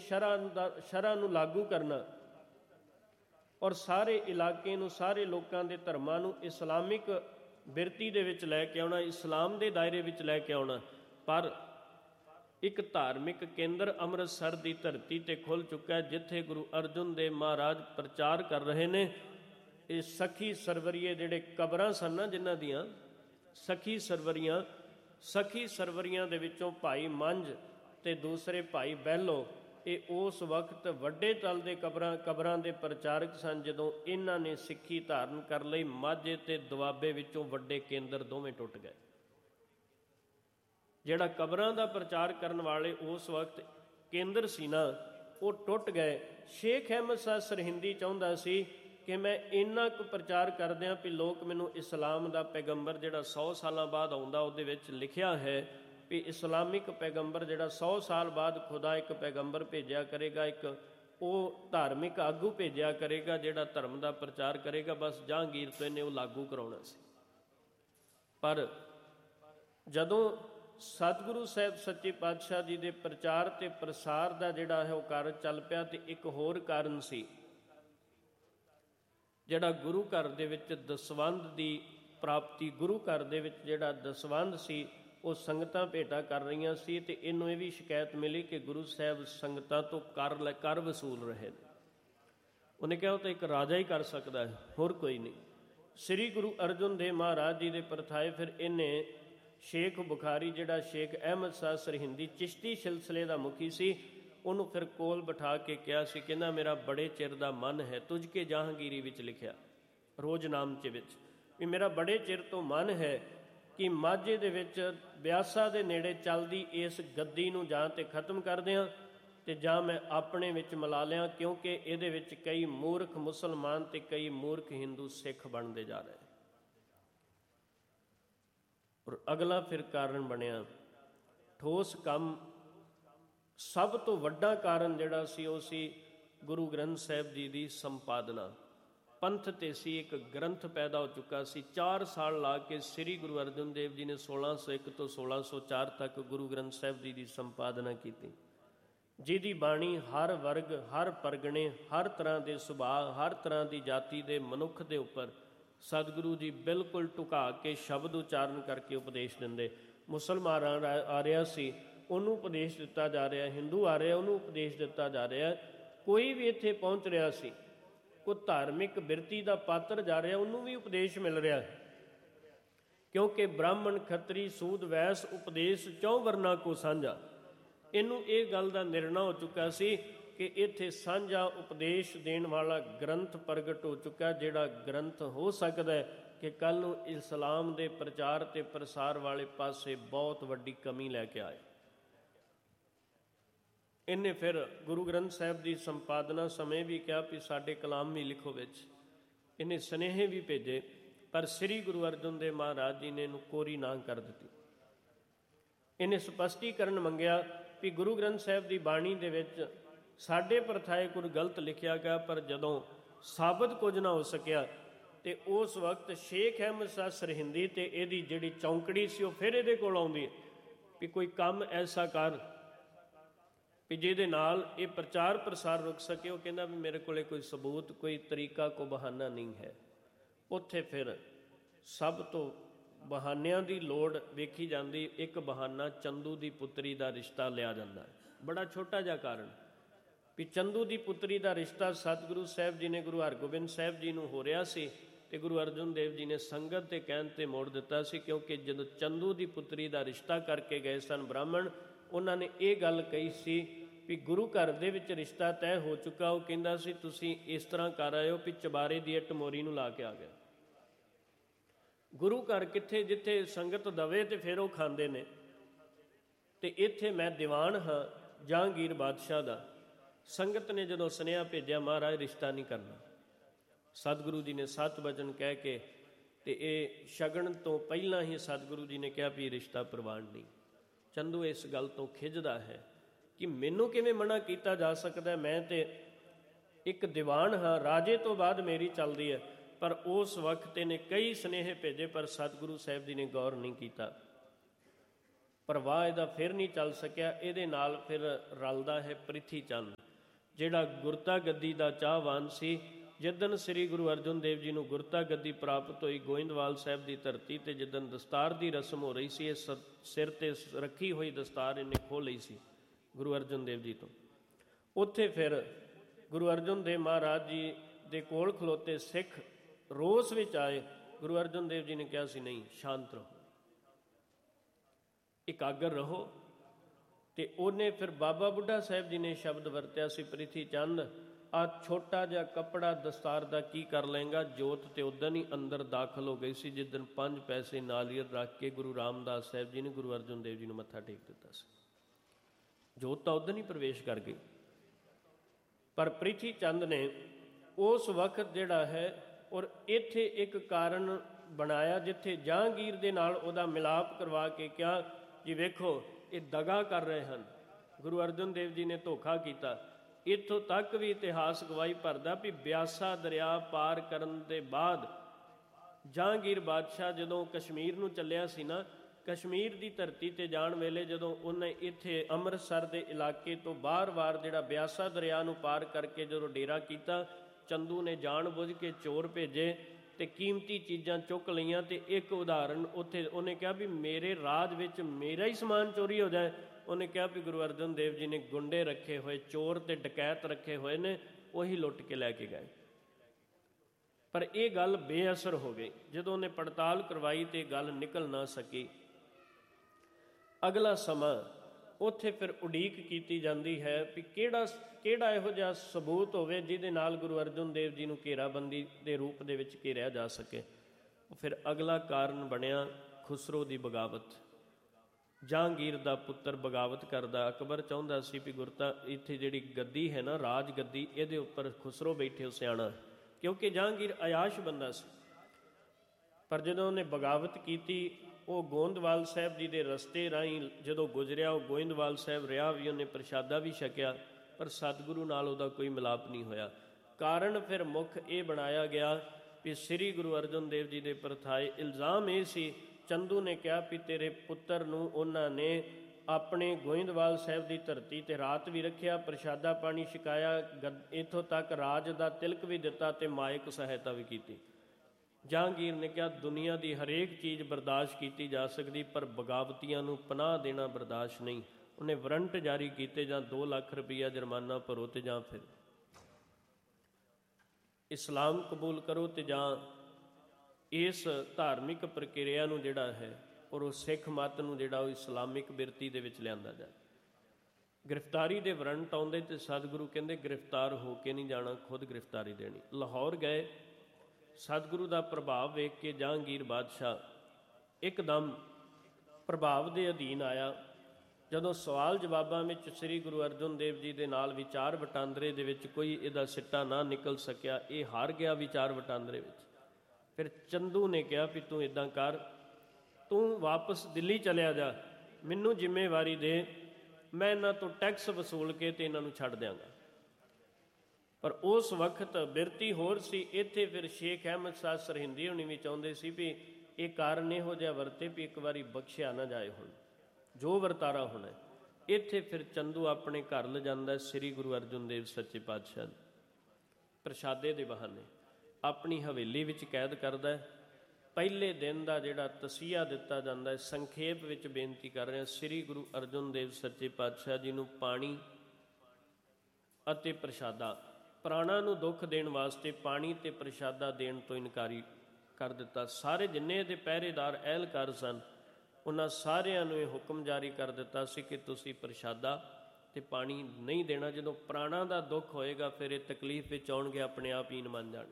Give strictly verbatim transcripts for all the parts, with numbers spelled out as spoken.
ਸ਼ਰ੍ਹਾ ਦਾ ਸ਼ਰ੍ਹਾ ਨੂੰ ਲਾਗੂ ਕਰਨਾ ਔਰ ਸਾਰੇ ਇਲਾਕੇ ਨੂੰ, ਸਾਰੇ ਲੋਕਾਂ ਦੇ ਧਰਮਾਂ ਨੂੰ ਇਸਲਾਮਿਕ ਬਿਰਤੀ ਦੇ ਵਿੱਚ ਲੈ ਕੇ ਆਉਣਾ, ਇਸਲਾਮ ਦੇ ਦਾਇਰੇ ਵਿੱਚ ਲੈ ਕੇ ਆਉਣਾ। ਪਰ ਇੱਕ ਧਾਰਮਿਕ ਕੇਂਦਰ ਅੰਮ੍ਰਿਤਸਰ ਦੀ ਧਰਤੀ 'ਤੇ ਖੁੱਲ੍ਹ ਚੁੱਕਾ, ਜਿੱਥੇ ਗੁਰੂ ਅਰਜਨ ਦੇਵ ਮਹਾਰਾਜ ਪ੍ਰਚਾਰ ਕਰ ਰਹੇ ਨੇ। ਇਹ ਸਖੀ ਸਰਵਰੀਏ ਜਿਹੜੇ ਕਬਰਾਂ ਸਨ ਨਾ ਜਿਨ੍ਹਾਂ ਦੀਆਂ, ਸਖੀ ਸਰਵਰੀਆਂ, ਸਖੀ ਸਰਵਰੀਆਂ ਦੇ ਵਿੱਚੋਂ ਭਾਈ ਮੰਝ ਅਤੇ ਦੂਸਰੇ ਭਾਈ ਬਹਿਲੋ, ਇਹ ਉਸ ਵਕਤ ਵੱਡੇ ਤਲ ਦੇ ਕਬਰਾਂ ਕਬਰਾਂ ਦੇ ਪ੍ਰਚਾਰਕ ਸਨ। ਜਦੋਂ ਇਹਨਾਂ ਨੇ ਸਿੱਖੀ ਧਾਰਨ ਕਰ ਲਈ, ਮਾਝੇ ਅਤੇ ਦੁਆਬੇ ਵਿੱਚੋਂ ਵੱਡੇ ਕੇਂਦਰ ਦੋਵੇਂ ਟੁੱਟ ਗਏ। ਜਿਹੜਾ ਕਬਰਾਂ ਦਾ ਪ੍ਰਚਾਰ ਕਰਨ ਵਾਲੇ ਉਸ ਵਕਤ ਕੇਂਦਰ ਸੀ ਨਾ, ਉਹ ਟੁੱਟ ਗਏ। ਸ਼ੇਖ ਅਹਿਮਦ ਸ਼ਾਹ ਸਰਹਿੰਦੀ ਚਾਹੁੰਦਾ ਸੀ ਕਿ ਮੈਂ ਇੰਨਾ ਕੁ ਪ੍ਰਚਾਰ ਕਰਦਿਆਂ ਵੀ ਲੋਕ ਮੈਨੂੰ ਇਸਲਾਮ ਦਾ ਪੈਗੰਬਰ ਜਿਹੜਾ ਸੌ ਸਾਲਾਂ ਬਾਅਦ ਆਉਂਦਾ, ਉਹਦੇ ਵਿੱਚ ਲਿਖਿਆ ਹੈ ਵੀ ਇਸਲਾਮਿਕ ਪੈਗੰਬਰ ਜਿਹੜਾ ਸੌ ਸਾਲ ਬਾਅਦ ਖੁਦਾ ਇੱਕ ਪੈਗੰਬਰ ਭੇਜਿਆ ਕਰੇਗਾ, ਇੱਕ ਉਹ ਧਾਰਮਿਕ ਆਗੂ ਭੇਜਿਆ ਕਰੇਗਾ ਜਿਹੜਾ ਧਰਮ ਦਾ ਪ੍ਰਚਾਰ ਕਰੇਗਾ। ਬਸ ਜਹਾਂਗੀਰ ਤੋਂ ਇਹਨੇ ਉਹ ਲਾਗੂ ਕਰਾਉਣਾ ਸੀ। ਪਰ ਜਦੋਂ ਸਤਿਗੁਰੂ ਸਾਹਿਬ ਸੱਚੇ ਪਾਤਸ਼ਾਹ ਜੀ ਦੇ ਪ੍ਰਚਾਰ ਅਤੇ ਪ੍ਰਸਾਰ ਦਾ ਜਿਹੜਾ ਹੈ ਉਹ ਕਾਰਜ ਚੱਲ ਪਿਆ, ਅਤੇ ਇੱਕ ਹੋਰ ਕਾਰਨ ਸੀ ਜਿਹੜਾ ਗੁਰੂ ਘਰ ਦੇ ਵਿੱਚ ਦਸਵੰਧ ਦੀ ਪ੍ਰਾਪਤੀ। ਗੁਰੂ ਘਰ ਦੇ ਵਿੱਚ ਜਿਹੜਾ ਦਸਵੰਧ ਸੀ ਉਹ ਸੰਗਤਾਂ ਭੇਟਾ ਕਰ ਰਹੀਆਂ ਸੀ, ਅਤੇ ਇਹਨੂੰ ਇਹ ਵੀ ਸ਼ਿਕਾਇਤ ਮਿਲੀ ਕਿ ਗੁਰੂ ਸਾਹਿਬ ਸੰਗਤਾਂ ਤੋਂ ਕਰ ਲੈ ਕਰ ਵਸੂਲ ਰਹੇ ਨੇ। ਉਹਨੇ ਕਿਹਾ ਉਹ ਤਾਂ ਇੱਕ ਰਾਜਾ ਹੀ ਕਰ ਸਕਦਾ ਹੈ, ਹੋਰ ਕੋਈ ਨਹੀਂ। ਸ੍ਰੀ ਗੁਰੂ ਅਰਜਨ ਦੇਵ ਮਹਾਰਾਜ ਜੀ ਦੇ ਪਰਥਾਏ ਫਿਰ ਇਹਨੇ ਸ਼ੇਖ ਬੁਖਾਰੀ, ਜਿਹੜਾ ਸ਼ੇਖ ਅਹਿਮਦ ਸ਼ਾਹ ਸਰਹਿੰਦੀ ਚਿਸ਼ਤੀ ਸਿਲਸਿਲੇ ਦਾ ਮੁਖੀ ਸੀ, ਉਹਨੂੰ ਫਿਰ ਕੋਲ ਬਿਠਾ ਕੇ ਕਿਹਾ ਸੀ, ਕਹਿੰਦਾ ਮੇਰਾ ਬੜੇ ਚਿਰ ਦਾ ਮਨ ਹੈ, ਤੁਝ ਕੇ ਜਹਾਂਗੀਰੀ ਵਿੱਚ ਲਿਖਿਆ ਰੋਜ਼ਨਾਮਚੇ ਵਿੱਚ, ਵੀ ਮੇਰਾ ਬੜੇ ਚਿਰ ਤੋਂ ਮਨ ਹੈ ਕਿ ਮਾਝੇ ਦੇ ਵਿੱਚ ਬਿਆਸਾ ਦੇ ਨੇੜੇ ਚੱਲਦੀ ਇਸ ਗੱਦੀ ਨੂੰ ਜਾਂ ਤਾਂ ਖਤਮ ਕਰ ਦਿਆਂ ਅਤੇ ਜਾਂ ਮੈਂ ਆਪਣੇ ਵਿੱਚ ਮਿਲਾ ਲਿਆਂ, ਕਿਉਂਕਿ ਇਹਦੇ ਵਿੱਚ ਕਈ ਮੂਰਖ ਮੁਸਲਮਾਨ ਅਤੇ ਕਈ ਮੂਰਖ ਹਿੰਦੂ ਸਿੱਖ ਬਣਦੇ ਜਾ ਰਹੇ। ਔਰ ਅਗਲਾ ਫਿਰ ਕਾਰਨ ਬਣਿਆ ਠੋਸ ਕੰਮ। ਸਭ ਤੋਂ ਵੱਡਾ ਕਾਰਨ ਜਿਹੜਾ ਸੀ ਉਹ ਸੀ ਗੁਰੂ ਗ੍ਰੰਥ ਸਾਹਿਬ ਜੀ ਦੀ ਸੰਪਾਦਨਾ। ਪੰਥ 'ਤੇ ਸੀ ਇੱਕ ਗ੍ਰੰਥ ਪੈਦਾ ਹੋ ਚੁੱਕਾ ਸੀ। ਚਾਰ ਸਾਲ ਲਾ ਕੇ ਸ੍ਰੀ ਗੁਰੂ ਅਰਜਨ ਦੇਵ ਜੀ ਨੇ ਸੋਲਾਂ ਸੌ ਇੱਕ ਤੋਂ ਸੋਲਾਂ ਸੌ ਚਾਰ ਤੱਕ ਗੁਰੂ ਗ੍ਰੰਥ ਸਾਹਿਬ ਜੀ ਦੀ ਸੰਪਾਦਨਾ ਕੀਤੀ, ਜਿਹਦੀ ਬਾਣੀ ਹਰ ਵਰਗ, ਹਰ ਪਰਗਣੇ, ਹਰ ਤਰ੍ਹਾਂ ਦੇ ਸੁਭਾਅ, ਹਰ ਤਰ੍ਹਾਂ ਦੀ ਜਾਤੀ ਦੇ ਮਨੁੱਖ ਦੇ ਉੱਪਰ ਸਤਿਗੁਰੂ ਜੀ ਬਿਲਕੁਲ ਢੁਕਾ ਕੇ ਸ਼ਬਦ ਉਚਾਰਨ ਕਰਕੇ ਉਪਦੇਸ਼ ਦਿੰਦੇ। ਮੁਸਲਮਾਨ ਆ ਰਿਹਾ ਸੀ, ਉਹਨੂੰ ਉਪਦੇਸ਼ ਦਿੱਤਾ ਜਾ ਰਿਹਾ, ਹਿੰਦੂ ਆ ਰਿਹਾ, ਉਹਨੂੰ ਉਪਦੇਸ਼ ਦਿੱਤਾ ਜਾ ਰਿਹਾ, ਕੋਈ ਵੀ ਇੱਥੇ ਪਹੁੰਚ ਰਿਹਾ ਸੀ, ਕੋਈ ਧਾਰਮਿਕ ਬਿਰਤੀ ਦਾ ਪਾਤਰ ਜਾ ਰਿਹਾ, ਉਹਨੂੰ ਵੀ ਉਪਦੇਸ਼ ਮਿਲ ਰਿਹਾ, ਕਿਉਂਕਿ ਬ੍ਰਾਹਮਣ, ਖੱਤਰੀ, ਸੂਦ, ਵੈਸ ਉਪਦੇਸ਼ ਚੌਂ ਵਰਨਾ ਕੋ ਸਾਂਝਾ। ਇਹਨੂੰ ਇਹ ਗੱਲ ਦਾ ਨਿਰਣਾ ਹੋ ਚੁੱਕਾ ਸੀ ਕਿ ਇੱਥੇ ਸਾਂਝਾ ਉਪਦੇਸ਼ ਦੇਣ ਵਾਲਾ ਗ੍ਰੰਥ ਪ੍ਰਗਟ ਹੋ ਚੁੱਕਾ, ਜਿਹੜਾ ਗ੍ਰੰਥ ਹੋ ਸਕਦਾ ਹੈ ਕਿ ਕੱਲ੍ਹ ਨੂੰ ਇਸਲਾਮ ਦੇ ਪ੍ਰਚਾਰ ਅਤੇ ਪ੍ਰਸਾਰ ਵਾਲੇ ਪਾਸੇ ਬਹੁਤ ਵੱਡੀ ਕਮੀ ਲੈ ਕੇ ਆਏ। ਇਹਨੇ ਫਿਰ ਗੁਰੂ ਗ੍ਰੰਥ ਸਾਹਿਬ ਦੀ ਸੰਪਾਦਨਾ ਸਮੇਂ ਵੀ ਕਿਹਾ ਵੀ ਸਾਡੇ ਕਲਾਮ ਵੀ ਲਿਖੋ ਵਿੱਚ। ਇਹਨੇ ਸੁਨੇਹੇ ਵੀ ਭੇਜੇ, ਪਰ ਸ੍ਰੀ ਗੁਰੂ ਅਰਜਨ ਦੇਵ ਮਹਾਰਾਜ ਜੀ ਨੇ ਇਹਨੂੰ ਕੋਰੀ ਨਾ ਕਰ ਦਿੱਤੀ। ਇਹਨੇ ਸਪਸ਼ਟੀਕਰਨ ਮੰਗਿਆ ਵੀ ਗੁਰੂ ਗ੍ਰੰਥ ਸਾਹਿਬ ਦੀ ਬਾਣੀ ਦੇ ਵਿੱਚ ਸਾਡੇ ਪਰਥਾਏ ਕੁਝ ਗਲਤ ਲਿਖਿਆ ਗਿਆ, ਪਰ ਜਦੋਂ ਸਾਬਤ ਕੁਝ ਨਾ ਹੋ ਸਕਿਆ ਤੇ ਉਸ ਵਕਤ ਸ਼ੇਖ ਅਹਿਮਦ ਸ਼ਾਹ ਸਰਹਿੰਦੀ ਅਤੇ ਇਹਦੀ ਜਿਹੜੀ ਚੌਂਕੜੀ ਸੀ ਉਹ ਫਿਰ ਇਹਦੇ ਕੋਲ ਆਉਂਦੀ ਹੈ ਵੀ ਕੋਈ ਕੰਮ ਐਸਾ ਕਰ ਵੀ ਜਿਹਦੇ ਨਾਲ ਇਹ ਪ੍ਰਚਾਰ ਪ੍ਰਸਾਰ ਰੁਕ ਸਕੇ। ਉਹ ਕਹਿੰਦਾ ਵੀ ਮੇਰੇ ਕੋਲ ਕੋਈ ਸਬੂਤ, ਕੋਈ ਤਰੀਕਾ, ਕੋਈ ਬਹਾਨਾ ਨਹੀਂ ਹੈ। ਉੱਥੇ ਫਿਰ ਸਭ ਤੋਂ ਬਹਾਨਿਆਂ ਦੀ ਲੋੜ ਵੇਖੀ ਜਾਂਦੀ। ਇੱਕ ਬਹਾਨਾ ਚੰਦੂ ਦੀ ਪੁੱਤਰੀ ਦਾ ਰਿਸ਼ਤਾ ਲਿਆ ਜਾਂਦਾ ਹੈ, ਬੜਾ ਛੋਟਾ ਜਿਹਾ ਕਾਰਨ ਵੀ ਚੰਦੂ ਦੀ ਪੁੱਤਰੀ ਦਾ ਰਿਸ਼ਤਾ ਸਤਿਗੁਰੂ ਸਾਹਿਬ ਜੀ ਨੇ ਗੁਰੂ ਹਰਗੋਬਿੰਦ ਸਾਹਿਬ ਜੀ ਨੂੰ ਹੋ ਰਿਹਾ ਸੀ ਅਤੇ ਗੁਰੂ ਅਰਜਨ ਦੇਵ ਜੀ ਨੇ ਸੰਗਤ ਦੇ ਕਹਿਣ 'ਤੇ ਮੋੜ ਦਿੱਤਾ ਸੀ, ਕਿਉਂਕਿ ਜਦੋਂ ਚੰਦੂ ਦੀ ਪੁੱਤਰੀ ਦਾ ਰਿਸ਼ਤਾ ਕਰਕੇ ਗਏ ਸਨ ਬ੍ਰਾਹਮਣ, ਉਹਨਾਂ ਨੇ ਇਹ ਗੱਲ ਕਹੀ ਸੀ ਵੀ ਗੁਰੂ ਘਰ ਦੇ ਵਿੱਚ ਰਿਸ਼ਤਾ ਤੈਅ ਹੋ ਚੁੱਕਾ। ਉਹ ਕਹਿੰਦਾ ਸੀ ਤੁਸੀਂ ਇਸ ਤਰ੍ਹਾਂ ਕਰ ਆਏ ਹੋ ਵੀ ਚਬਾਰੇ ਦੀ ਇੱਟ ਮੋਰੀ ਨੂੰ ਲਾ ਕੇ ਆ ਗਿਆ। ਗੁਰੂ ਘਰ ਕਿੱਥੇ, ਜਿੱਥੇ ਸੰਗਤ ਦਵੇ ਤੇ ਫਿਰ ਉਹ ਖਾਂਦੇ ਨੇ। ਅਤੇ ਇੱਥੇ ਮੈਂ ਦੀਵਾਨ ਹਾਂ ਜਹਾਂਗੀਰ ਬਾਦਸ਼ਾਹ ਦਾ। ਸੰਗਤ ਨੇ ਜਦੋਂ ਸੁਨੇਹਾ ਭੇਜਿਆ ਮਹਾਰਾਜ ਰਿਸ਼ਤਾ ਨਹੀਂ ਕਰਨਾ, ਸਤਿਗੁਰੂ ਜੀ ਨੇ ਸੱਤ ਵਚਨ ਕਹਿ ਕੇ, ਅਤੇ ਇਹ ਸ਼ਗਨ ਤੋਂ ਪਹਿਲਾਂ ਹੀ ਸਤਿਗੁਰੂ ਜੀ ਨੇ ਕਿਹਾ ਵੀ ਰਿਸ਼ਤਾ ਪ੍ਰਵਾਨ ਨਹੀਂ। ਚੰਦੂ ਇਸ ਗੱਲ ਤੋਂ ਖਿਝਦਾ ਹੈ ਕਿ ਮੈਨੂੰ ਕਿਵੇਂ ਮਨਾ ਕੀਤਾ ਜਾ ਸਕਦਾ, ਮੈਂ ਤਾਂ ਇੱਕ ਦੀਵਾਨ ਹਾਂ, ਰਾਜੇ ਤੋਂ ਬਾਅਦ ਮੇਰੀ ਚੱਲਦੀ ਹੈ। ਪਰ ਉਸ ਵਕਤ ਇਹਨੇ ਕਈ ਸੁਨੇਹੇ ਭੇਜੇ, ਪਰ ਸਤਿਗੁਰੂ ਸਾਹਿਬ ਜੀ ਨੇ ਗੌਰ ਨਹੀਂ ਕੀਤਾ। ਪ੍ਰਵਾਹ ਇਹਦਾ ਫਿਰ ਨਹੀਂ ਚੱਲ ਸਕਿਆ। ਇਹਦੇ ਨਾਲ ਫਿਰ ਰਲਦਾ ਹੈ ਪ੍ਰਿਥੀ ਚੰਦ, ਜਿਹੜਾ ਗੁਰਤਾ ਗੱਦੀ ਦਾ ਚਾਹਵਾਨ ਸੀ। ਜਿੱਦਣ ਸ੍ਰੀ ਗੁਰੂ ਅਰਜਨ ਦੇਵ ਜੀ ਨੂੰ ਗੁਰਤਾ ਗੱਦੀ ਪ੍ਰਾਪਤ ਹੋਈ ਗੋਇੰਦਵਾਲ ਸਾਹਿਬ ਦੀ ਧਰਤੀ 'ਤੇ, ਜਿੱਦਣ ਦਸਤਾਰ ਦੀ ਰਸਮ ਹੋ ਰਹੀ ਸੀ, ਇਹ ਸ ਸਿਰ 'ਤੇ ਰੱਖੀ ਹੋਈ ਦਸਤਾਰ ਇਹਨੇ ਖੋਹ ਲਈ ਸੀ ਗੁਰੂ ਅਰਜਨ ਦੇਵ ਜੀ ਤੋਂ। ਉੱਥੇ ਫਿਰ ਗੁਰੂ ਅਰਜਨ ਦੇਵ ਮਹਾਰਾਜ ਜੀ ਦੇ ਕੋਲ ਖਲੋਤੇ ਸਿੱਖ ਰੋਸ ਵਿੱਚ ਆਏ। ਗੁਰੂ ਅਰਜਨ ਦੇਵ ਜੀ ਨੇ ਕਿਹਾ ਸੀ, ਨਹੀਂ, ਸ਼ਾਂਤ ਰਹੋ, ਇਕਾਗਰ ਰਹੋ। ਤੇ ਉਹਨੇ ਫਿਰ ਬਾਬਾ ਬੁੱਢਾ ਸਾਹਿਬ ਜੀ ਨੇ ਸ਼ਬਦ ਵਰਤਿਆ ਸੀ, ਪ੍ਰਿਥੀ ਚੰਦ, ਆ ਛੋਟਾ ਜਿਹਾ ਕੱਪੜਾ ਦਸਤਾਰ ਦਾ ਕੀ ਕਰ ਲਏਗਾ। ਜੋਤ ਤੇ ਉਦਣ ਹੀ ਅੰਦਰ ਦਾਖਲ ਹੋ ਗਈ ਸੀ ਜਿੱਦਣ ਪੰਜ ਪੈਸੇ ਨਾਲੀਅਰ ਰੱਖ ਕੇ ਗੁਰੂ ਰਾਮਦਾਸ ਸਾਹਿਬ ਜੀ ਨੇ ਗੁਰੂ ਅਰਜਨ ਦੇਵ ਜੀ ਨੂੰ ਮੱਥਾ ਟੇਕ ਦਿੱਤਾ ਸੀ। ਜੋਤ ਤਾਂ ਉਦਣ ਹੀ ਪ੍ਰਵੇਸ਼ ਕਰ ਗਈ। ਪਰ ਪ੍ਰਿਥੀ ਚੰਦ ਨੇ ਉਸ ਵਕਤ ਜਿਹੜਾ ਹੈ, ਔਰ ਇੱਥੇ ਇੱਕ ਕਾਰਨ ਬਣਾਇਆ ਜਿੱਥੇ ਜਹਾਂਗੀਰ ਦੇ ਨਾਲ ਉਹਦਾ ਮਿਲਾਪ ਕਰਵਾ ਕੇ ਕਿਹਾ ਜੀ ਵੇਖੋ ਇਹ ਦਗਾ ਕਰ ਰਹੇ ਹਨ, ਗੁਰੂ ਅਰਜਨ ਦੇਵ ਜੀ ਨੇ ਧੋਖਾ ਕੀਤਾ। ਇੱਥੋਂ ਤੱਕ ਵੀ ਇਤਿਹਾਸ ਗਵਾਹੀ ਭਰਦਾ ਵੀ ਬਿਆਸਾ ਦਰਿਆ ਪਾਰ ਕਰਨ ਦੇ ਬਾਅਦ ਜਹਾਂਗੀਰ ਬਾਦਸ਼ਾਹ ਜਦੋਂ ਕਸ਼ਮੀਰ ਨੂੰ ਚੱਲਿਆ ਸੀ ਨਾ, ਕਸ਼ਮੀਰ ਦੀ ਧਰਤੀ 'ਤੇ ਜਾਣ ਵੇਲੇ ਜਦੋਂ ਉਹਨੇ ਇੱਥੇ ਅੰਮ੍ਰਿਤਸਰ ਦੇ ਇਲਾਕੇ ਤੋਂ ਬਾਰ-ਬਾਰ ਜਿਹੜਾ ਬਿਆਸਾ ਦਰਿਆ ਨੂੰ ਪਾਰ ਕਰਕੇ ਜਦੋਂ ਡੇਰਾ ਕੀਤਾ, ਚੰਦੂ ਨੇ ਜਾਣ ਬੁੱਝ ਕੇ ਚੋਰ ਭੇਜੇ ਅਤੇ ਕੀਮਤੀ ਚੀਜ਼ਾਂ ਚੁੱਕ ਲਈਆਂ। ਅਤੇ ਇੱਕ ਉਦਾਹਰਨ ਉੱਥੇ ਉਹਨੇ ਕਿਹਾ ਵੀ ਮੇਰੇ ਰਾਜ ਵਿੱਚ ਮੇਰਾ ਹੀ ਸਮਾਨ ਚੋਰੀ ਹੋ ਜਾਏ। ਉਹਨੇ ਕਿਹਾ ਵੀ ਗੁਰੂ ਅਰਜਨ ਦੇਵ ਜੀ ਨੇ ਗੁੰਡੇ ਰੱਖੇ ਹੋਏ, ਚੋਰ ਅਤੇ ਡਕੈਤ ਰੱਖੇ ਹੋਏ ਨੇ, ਉਹੀ ਲੁੱਟ ਕੇ ਲੈ ਕੇ ਗਏ। ਪਰ ਇਹ ਗੱਲ ਬੇਅਸਰ ਹੋ ਗਈ। ਜਦੋਂ ਉਹਨੇ ਪੜਤਾਲ ਕਰਵਾਈ ਤਾਂ ਇਹ ਗੱਲ ਨਿਕਲ ਨਾ ਸਕੀ। ਅਗਲਾ ਸਮਾਂ ਉੱਥੇ ਫਿਰ ਉਡੀਕ ਕੀਤੀ ਜਾਂਦੀ ਹੈ ਵੀ ਕਿਹੜਾ ਕਿਹੜਾ ਇਹੋ ਜਿਹਾ ਸਬੂਤ ਹੋਵੇ ਜਿਹਦੇ ਨਾਲ ਗੁਰੂ ਅਰਜਨ ਦੇਵ ਜੀ ਨੂੰ ਘੇਰਾਬੰਦੀ ਦੇ ਰੂਪ ਦੇ ਵਿੱਚ ਘੇਰਿਆ ਜਾ ਸਕੇ। ਫਿਰ ਅਗਲਾ ਕਾਰਨ ਬਣਿਆ ਖੁਸਰੋ ਦੀ ਬਗਾਵਤ। ਜਹਾਂਗੀਰ ਦਾ ਪੁੱਤਰ ਬਗਾਵਤ ਕਰਦਾ। ਅਕਬਰ ਚਾਹੁੰਦਾ ਸੀ ਵੀ ਗੁਰਤਾ ਇੱਥੇ ਜਿਹੜੀ ਗੱਦੀ ਹੈ ਨਾ, ਰਾਜ ਗੱਦੀ, ਇਹਦੇ ਉੱਪਰ ਖੁਸਰੋ ਬੈਠੇ ਹੋ ਸਿਆਣਾ, ਕਿਉਂਕਿ ਜਹਾਂਗੀਰ ਅਯਾਸ਼ ਬੰਦਾ ਸੀ। ਪਰ ਜਦੋਂ ਉਹਨੇ ਬਗਾਵਤ ਕੀਤੀ, ਉਹ ਗੋਇੰਦਵਾਲ ਸਾਹਿਬ ਜੀ ਦੇ ਰਸਤੇ ਰਾਹੀਂ ਜਦੋਂ ਗੁਜ਼ਰਿਆ, ਉਹ ਗੋਇੰਦਵਾਲ ਸਾਹਿਬ ਰਿਹਾ ਵੀ, ਉਹਨੇ ਪ੍ਰਸ਼ਾਦਾ ਵੀ ਛਕਿਆ, ਪਰ ਸਤਿਗੁਰੂ ਨਾਲ ਉਹਦਾ ਕੋਈ ਮਿਲਾਪ ਨਹੀਂ ਹੋਇਆ। ਕਾਰਨ ਫਿਰ ਮੁੱਖ ਇਹ ਬਣਾਇਆ ਗਿਆ ਵੀ ਸ੍ਰੀ ਗੁਰੂ ਅਰਜਨ ਦੇਵ ਜੀ ਦੇ ਪਰਥਾਏ ਇਲਜ਼ਾਮ ਇਹ ਸੀ, ਚੰਦੂ ਨੇ ਕਿਹਾ ਵੀ ਤੇਰੇ ਪੁੱਤਰ ਨੂੰ ਉਹਨਾਂ ਨੇ ਆਪਣੇ ਗੋਇੰਦਵਾਲ ਸਾਹਿਬ ਦੀ ਧਰਤੀ 'ਤੇ ਰਾਤ ਵੀ ਰੱਖਿਆ, ਪ੍ਰਸ਼ਾਦਾ ਪਾਣੀ ਛਕਾਇਆ, ਗ ਇੱਥੋਂ ਤੱਕ ਰਾਜ ਦਾ ਤਿਲਕ ਵੀ ਦਿੱਤਾ ਅਤੇ ਮਾਇਕ ਸਹਾਇਤਾ ਵੀ ਕੀਤੀ। ਜਹਾਂਗੀਰ ਨੇ ਕਿਹਾ ਦੁਨੀਆ ਦੀ ਹਰੇਕ ਚੀਜ਼ ਬਰਦਾਸ਼ਤ ਕੀਤੀ ਜਾ ਸਕਦੀ, ਪਰ ਬਗਾਵਤੀਆਂ ਨੂੰ ਪਨਾਹ ਦੇਣਾ ਬਰਦਾਸ਼ਤ ਨਹੀਂ। ਉਹਨੇ ਵਾਰੰਟ ਜਾਰੀ ਕੀਤੇ, ਜਾਂ ਦੋ ਲੱਖ ਰੁਪਈਆ ਜੁਰਮਾਨਾ ਭਰੋ ਅਤੇ ਜਾਂ ਫਿਰ ਇਸਲਾਮ ਕਬੂਲ ਕਰੋ ਅਤੇ ਜਾਂ ਇਸ ਧਾਰਮਿਕ ਪ੍ਰਕਿਰਿਆ ਨੂੰ ਜਿਹੜਾ ਹੈ ਔਰ ਉਹ ਸਿੱਖ ਮੱਤ ਨੂੰ ਜਿਹੜਾ ਉਹ ਇਸਲਾਮਿਕ ਬਿਰਤੀ ਦੇ ਵਿੱਚ ਲਿਆਂਦਾ ਜਾਏ। ਗ੍ਰਿਫਤਾਰੀ ਦੇ ਵਾਰੰਟ ਆਉਂਦੇ ਅਤੇ ਸਤਿਗੁਰੂ ਕਹਿੰਦੇ ਗ੍ਰਿਫਤਾਰ ਹੋ ਕੇ ਨਹੀਂ ਜਾਣਾ, ਖੁਦ ਗ੍ਰਿਫਤਾਰੀ ਦੇਣੀ। ਲਾਹੌਰ ਗਏ, ਸਤਿਗੁਰੂ ਦਾ ਪ੍ਰਭਾਵ ਵੇਖ ਕੇ ਜਹਾਂਗੀਰ ਬਾਦਸ਼ਾਹ ਇੱਕਦਮ ਪ੍ਰਭਾਵ ਦੇ ਅਧੀਨ ਆਇਆ। ਜਦੋਂ ਸਵਾਲ ਜਵਾਬਾਂ ਵਿੱਚ ਸ੍ਰੀ ਗੁਰੂ ਅਰਜਨ ਦੇਵ ਜੀ ਦੇ ਨਾਲ ਵਿਚਾਰ ਵਟਾਂਦਰੇ ਦੇ ਵਿੱਚ ਕੋਈ ਇਹਦਾ ਸਿੱਟਾ ਨਾ ਨਿਕਲ ਸਕਿਆ, ਇਹ ਹਾਰ ਗਿਆ ਵਿਚਾਰ ਵਟਾਂਦਰੇ ਵਿੱਚ। ਫਿਰ ਚੰਦੂ ਨੇ ਕਿਹਾ ਵੀ ਤੂੰ ਇੱਦਾਂ ਕਰ, ਤੂੰ ਵਾਪਸ ਦਿੱਲੀ ਚਲਿਆ ਜਾ, ਮੈਨੂੰ ਜ਼ਿੰਮੇਵਾਰੀ ਦੇ, ਮੈਂ ਇਹਨਾਂ ਤੋਂ ਟੈਕਸ ਵਸੂਲ ਕੇ ਤੇ ਇਹਨਾਂ ਨੂੰ ਛੱਡ ਦਿਆਂਗਾ। ਪਰ ਉਸ ਵਕਤ ਬਿਰਤੀ ਹੋਰ ਸੀ। ਇੱਥੇ ਫਿਰ ਸ਼ੇਖ ਅਹਿਮਦ ਸ਼ਾਹ ਸਰਹਿੰਦੀ ਹੋਣੀ ਵੀ ਚਾਹੁੰਦੇ ਸੀ ਵੀ ਇਹ ਕਾਰਨ ਇਹੋ ਜਿਹਾ ਵਰਤੇ ਵੀ ਇੱਕ ਵਾਰੀ ਬਖਸ਼ਿਆ ਨਾ ਜਾਏ, ਹੁਣ ਜੋ ਵਰਤਾਰਾ ਹੋਣਾ। ਇੱਥੇ ਫਿਰ ਚੰਦੂ ਆਪਣੇ ਘਰ ਲਿਜਾਂਦਾ ਸ੍ਰੀ ਗੁਰੂ ਅਰਜਨ ਦੇਵ ਸੱਚੇ ਪਾਤਸ਼ਾਹ ਪ੍ਰਸ਼ਾਦੇ ਦੇ ਬਹਾਨੇ, ਆਪਣੀ ਹਵੇਲੀ ਵਿੱਚ ਕੈਦ ਕਰਦਾ ਹੈ। ਪਹਿਲੇ ਦਿਨ ਦਾ ਜਿਹੜਾ ਤਸੀਹਾ ਦਿੱਤਾ ਜਾਂਦਾ ਹੈ, ਸੰਖੇਪ ਵਿੱਚ ਬੇਨਤੀ ਕਰ ਰਹੇ ਹਾਂ, ਸ੍ਰੀ ਗੁਰੂ ਅਰਜਨ ਦੇਵ ਸੱਚੇ ਪਾਤਸ਼ਾਹ ਜੀ ਨੂੰ ਪਾਣੀ ਅਤੇ ਪ੍ਰਸ਼ਾਦਾ, ਪ੍ਰਾਣਾਂ ਨੂੰ ਦੁੱਖ ਦੇਣ ਵਾਸਤੇ ਪਾਣੀ ਅਤੇ ਪ੍ਰਸ਼ਾਦਾ ਦੇਣ ਤੋਂ ਇਨਕਾਰੀ ਕਰ ਦਿੱਤਾ। ਸਾਰੇ ਜਿੰਨੇ ਦੇ ਪਹਿਰੇਦਾਰ ਅਹਿਲਕਾਰ ਸਨ, ਉਹਨਾਂ ਸਾਰਿਆਂ ਨੂੰ ਇਹ ਹੁਕਮ ਜਾਰੀ ਕਰ ਦਿੱਤਾ ਸੀ ਕਿ ਤੁਸੀਂ ਪ੍ਰਸ਼ਾਦਾ ਅਤੇ ਪਾਣੀ ਨਹੀਂ ਦੇਣਾ। ਜਦੋਂ ਪ੍ਰਾਣਾਂ ਦਾ ਦੁੱਖ ਹੋਏਗਾ ਫਿਰ ਇਹ ਤਕਲੀਫ ਵਿੱਚ ਆਉਣਗੇ, ਆਪਣੇ ਆਪ ਹੀ ਮੰਨ ਜਾਣ।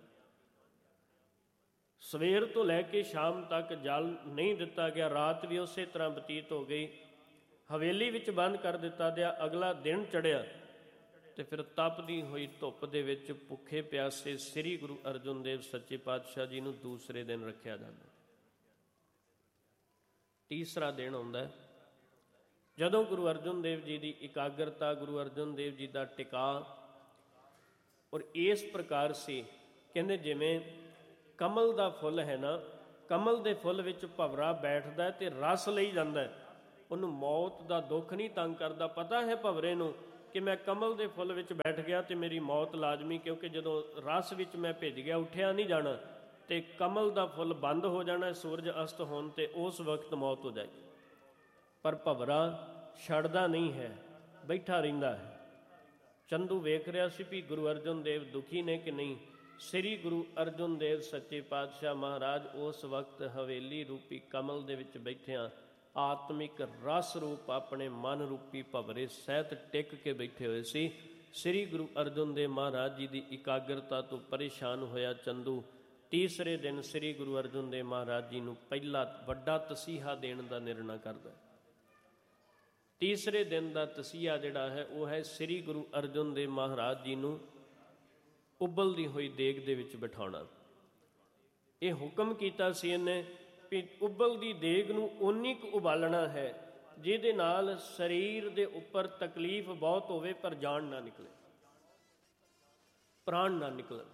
ਸਵੇਰ ਤੋਂ ਲੈ ਕੇ ਸ਼ਾਮ ਤੱਕ ਜਲ ਨਹੀਂ ਦਿੱਤਾ ਗਿਆ, ਰਾਤ ਵੀ ਉਸੇ ਤਰ੍ਹਾਂ ਬਤੀਤ ਹੋ ਗਈ। ਹਵੇਲੀ ਵਿੱਚ ਬੰਦ ਕਰ ਦਿੱਤਾ ਗਿਆ। ਅਗਲਾ ਦਿਨ ਚੜ੍ਹਿਆ ਅਤੇ ਫਿਰ ਤਪਦੀ ਹੋਈ ਧੁੱਪ ਦੇ ਵਿੱਚ ਭੁੱਖੇ ਪਿਆਸੇ ਸ੍ਰੀ ਗੁਰੂ ਅਰਜਨ ਦੇਵ ਸੱਚੇ ਪਾਤਸ਼ਾਹ ਜੀ ਨੂੰ ਦੂਸਰੇ ਦਿਨ ਰੱਖਿਆ ਜਾਂਦਾ। ਤੀਸਰਾ ਦਿਨ ਆਉਂਦਾ ਜਦੋਂ ਗੁਰੂ ਅਰਜਨ ਦੇਵ ਜੀ ਦੀ ਇਕਾਗਰਤਾ, ਗੁਰੂ ਅਰਜਨ ਦੇਵ ਜੀ ਦਾ ਟਿਕਾਅ ਔਰ ਇਸ ਪ੍ਰਕਾਰ ਸੀ, ਕਹਿੰਦੇ ਜਿਵੇਂ ਕਮਲ ਦਾ ਫੁੱਲ ਹੈ ਨਾ, ਕਮਲ ਦੇ ਫੁੱਲ ਵਿੱਚ ਭੰਵਰਾ ਬੈਠਦਾ ਅਤੇ ਰਸ ਲਈ ਜਾਂਦਾ, ਉਹਨੂੰ ਮੌਤ ਦਾ ਦੁੱਖ ਨਹੀਂ ਤੰਗ ਕਰਦਾ। ਪਤਾ ਹੈ ਭਵਰੇ ਨੂੰ ਕਿ ਮੈਂ ਕਮਲ ਦੇ ਫੁੱਲ ਵਿੱਚ ਬੈਠ ਗਿਆ ਤੇ ਮੇਰੀ ਮੌਤ ਲਾਜ਼ਮੀ, ਕਿਉਂਕਿ ਜਦੋਂ ਰਸ ਵਿੱਚ ਮੈਂ ਭਿੱਜ ਗਿਆ, ਉੱਠਿਆ ਨਹੀਂ ਜਾਣਾ ਤੇ ਕਮਲ ਦਾ ਫੁੱਲ ਬੰਦ ਹੋ ਜਾਣਾ ਸੂਰਜ ਅਸਤ ਹੋਣ ਤੇ ਉਸ ਵਕਤ ਮੌਤ ਹੋ ਜਾਏਗੀ। ਪਰ ਭਵਰਾ ਛੱਡਦਾ ਨਹੀਂ ਹੈ, ਬੈਠਾ ਰਹਿੰਦਾ ਹੈ। ਚੰਦੂ ਵੇਖ ਰਿਹਾ ਸੀ ਵੀ ਗੁਰੂ ਅਰਜਨ ਦੇਵ ਦੁਖੀ ਨੇ ਕਿ ਨਹੀਂ। ਸ੍ਰੀ ਗੁਰੂ ਅਰਜਨ ਦੇਵ ਸੱਚੇ ਪਾਤਸ਼ਾਹ ਮਹਾਰਾਜ ਉਸ ਵਕਤ ਹਵੇਲੀ ਰੂਪੀ ਕਮਲ ਦੇ ਵਿੱਚ ਬੈਠਿਆਂ ਆਤਮਿਕ ਰਸ ਰੂਪ ਆਪਣੇ ਮਨ ਰੂਪੀ ਭਵਰੇ ਸਹਿਤ ਟਿਕ ਕੇ ਬੈਠੇ ਹੋਏ ਸੀ। ਸ੍ਰੀ ਗੁਰੂ ਅਰਜਨ ਦੇਵ ਮਹਾਰਾਜ ਜੀ ਦੀ ਇਕਾਗਰਤਾ ਤੋਂ ਪਰੇਸ਼ਾਨ ਹੋਇਆ ਚੰਦੂ ਤੀਸਰੇ ਦਿਨ ਸ੍ਰੀ ਗੁਰੂ ਅਰਜਨ ਦੇਵ ਮਹਾਰਾਜ ਜੀ ਨੂੰ ਪਹਿਲਾ ਵੱਡਾ ਤਸੀਹਾ ਦੇਣ ਦਾ ਨਿਰਣਾ ਕਰਦਾ। ਤੀਸਰੇ ਦਿਨ ਦਾ ਤਸੀਹਾ ਜਿਹੜਾ ਹੈ ਉਹ ਹੈ ਸ੍ਰੀ ਗੁਰੂ ਅਰਜਨ ਦੇਵ ਮਹਾਰਾਜ ਜੀ ਨੂੰ ਉਬਲਦੀ ਹੋਈ ਦੇਗ ਦੇ ਵਿੱਚ ਬਿਠਾਉਣਾ। ਇਹ ਹੁਕਮ ਕੀਤਾ ਸੀ ਇਹਨੇ ਵੀ ਉਬਲਦੀ ਦੇਗ ਨੂੰ ਓਨੀ ਕੁ ਉਬਾਲਣਾ ਹੈ ਜਿਹਦੇ ਨਾਲ ਸਰੀਰ ਦੇ ਉੱਪਰ ਤਕਲੀਫ ਬਹੁਤ ਹੋਵੇ ਪਰ ਜਾਨ ਨਾ ਨਿਕਲੇ, ਪ੍ਰਾਣ ਨਾ ਨਿਕਲਣ,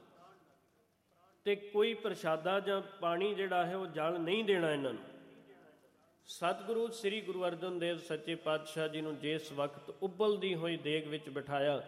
ਤੇ ਕੋਈ ਪ੍ਰਸ਼ਾਦਾ ਜਾਂ ਪਾਣੀ ਜਿਹੜਾ ਹੈ ਉਹ ਜਲ ਨਹੀਂ ਦੇਣਾ ਇਹਨਾਂ ਨੂੰ। ਸਤਿਗੁਰੂ ਸ੍ਰੀ ਗੁਰੂ ਅਰਜਨ ਦੇਵ ਸੱਚੇ ਪਾਤਸ਼ਾਹ ਜੀ ਨੂੰ ਜਿਸ ਵਕਤ ਉਬਲਦੀ ਹੋਈ ਦੇਗ ਵਿੱਚ ਬਿਠਾਇਆ,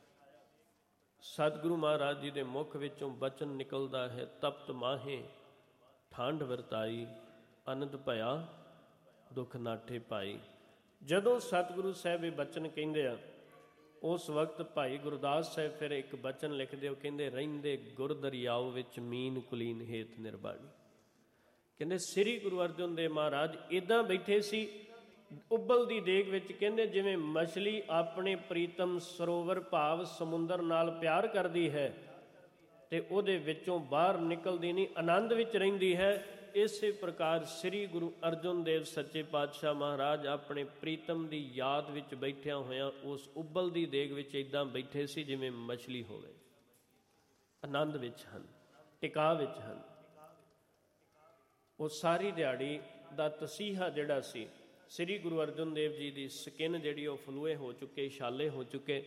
ਸਤਿਗੁਰੂ ਮਹਾਰਾਜ ਜੀ ਦੇ ਮੁਖ ਵਿੱਚੋਂ ਬਚਨ ਨਿਕਲਦਾ ਹੈ, ਤਪਤ ਮਾਹੇ ਠੰਡ ਵਰਤਾਈ, ਅਨੰਦ ਭਇਆ ਦੁੱਖ ਨਾਠੇ ਪਾਈ। ਜਦੋਂ ਸਤਿਗੁਰੂ ਸਾਹਿਬ ਇਹ ਬਚਨ ਕਹਿੰਦੇ ਆ ਉਸ ਵਕਤ ਭਾਈ ਗੁਰਦਾਸ ਸਾਹਿਬ ਫਿਰ ਇੱਕ ਬਚਨ ਲਿਖਦੇ, ਉਹ ਕਹਿੰਦੇ ਰਹਿੰਦੇ ਗੁਰ ਦਰਿਆਓ ਵਿੱਚ ਮੀਨ ਕੁਲੀਨ ਹੇਤ ਨਿਰਬਾਣੀ। ਕਹਿੰਦੇ ਸ੍ਰੀ ਗੁਰੂ ਅਰਜਨ ਦੇਵ ਮਹਾਰਾਜ ਇੱਦਾਂ ਬੈਠੇ ਸੀ ਉਬਲਦੀ ਦੇਗ ਵਿੱਚ, ਕਹਿੰਦੇ ਜਿਵੇਂ ਮਛਲੀ ਆਪਣੇ ਪ੍ਰੀਤਮ ਸਰੋਵਰ ਭਾਵ ਸਮੁੰਦਰ ਨਾਲ ਪਿਆਰ ਕਰਦੀ ਹੈ ਤੇ ਉਹਦੇ ਵਿੱਚੋਂ ਬਾਹਰ ਨਿਕਲਦੀ ਨਹੀਂ, ਆਨੰਦ ਵਿੱਚ ਰਹਿੰਦੀ ਹੈ। ਇਸੇ ਪ੍ਰਕਾਰ ਸ੍ਰੀ ਗੁਰੂ ਅਰਜਨ ਦੇਵ ਸੱਚੇ ਪਾਤਸ਼ਾਹ ਮਹਾਰਾਜ ਆਪਣੇ ਪ੍ਰੀਤਮ ਦੀ ਯਾਦ ਵਿੱਚ ਬੈਠਿਆਂ ਹੋਇਆਂ ਉਸ ਉਬਲਦੀ ਦੇਗ ਵਿੱਚ ਇੱਦਾਂ ਬੈਠੇ ਸੀ ਜਿਵੇਂ ਮਛਲੀ ਹੋਵੇ, ਆਨੰਦ ਵਿੱਚ ਹਨ, ਟਿਕਾ ਵਿੱਚ ਹਨ। ਉਹ ਸਾਰੀ ਦਿਹਾੜੀ ਦਾ ਤਸੀਹਾ ਜਿਹੜਾ ਸੀ, ਸ੍ਰੀ ਗੁਰੂ ਅਰਜਨ ਦੇਵ ਜੀ ਦੀ ਸਕਿਨ ਜਿਹੜੀ ਉਹ ਫਲੂਏ ਹੋ ਚੁੱਕੇ, ਛਾਲੇ ਹੋ ਚੁੱਕੇ